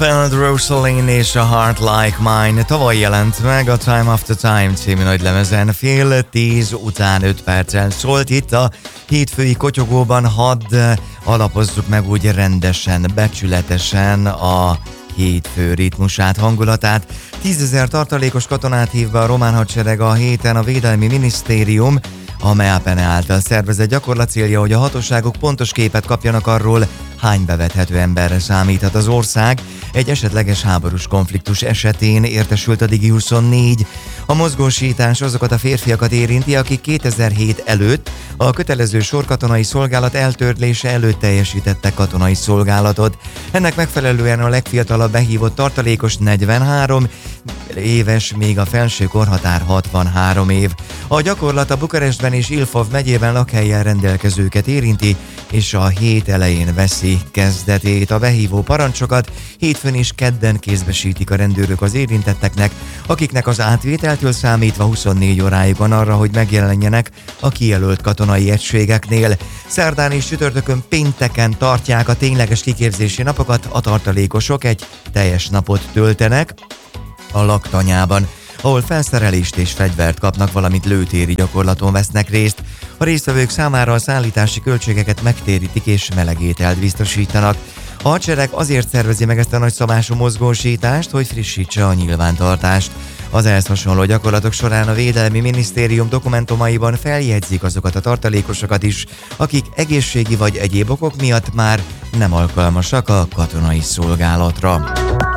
Feld, Rosaline és a Heart Like Mine tavaly jelent meg a Time After Time című nagylemezen. 9:10 után 5 perccel szólt itt a hétfői kotyogóban. Hadd alapozzuk meg úgy rendesen, becsületesen a hétfő ritmusát, hangulatát. 10 000 tartalékos katonát hív be a román hadsereg a héten. A Védelmi Minisztérium a MEAPENE által szervezett gyakorlat célja, hogy a hatóságok pontos képet kapjanak arról, hány bevethető emberre számíthat az ország egy esetleges háborús konfliktus esetén, értesült a Digi24. A mozgósítás azokat a férfiakat érinti, akik 2007 előtt a kötelező sorkatonai szolgálat eltörlése előtt teljesítettek katonai szolgálatot. Ennek megfelelően a legfiatalabb behívott tartalékos 43 éves, még a felső korhatár 63 év. A gyakorlat a Bukarestben és Ilfov megyében lakhelyen rendelkezőket érinti, és a hét elején veszi kezdetét. A behívó parancsokat hétfőn és kedden kézbesítik a rendőrök az érintetteknek, akiknek az átvételtől számítva 24 órájuk van arra, hogy megjelenjenek a kijelölt katonai egységeknél. Szerdán és csütörtökön, pénteken tartják a tényleges kiképzési napokat, a tartalékosok egy teljes napot töltenek a laktanyában, ahol felszerelést és fegyvert kapnak, valamint lőtéri gyakorlaton vesznek részt. A résztvevők számára a szállítási költségeket megtérítik és melegételt biztosítanak. A hadsereg azért szervezi meg ezt a nagyszabású mozgósítást, hogy frissítse a nyilvántartást. Az ehhez hasonló gyakorlatok során a Védelmi Minisztérium dokumentumaiban feljegyzik azokat a tartalékosokat is, akik egészségi vagy egyéb okok miatt már nem alkalmasak a katonai szolgálatra.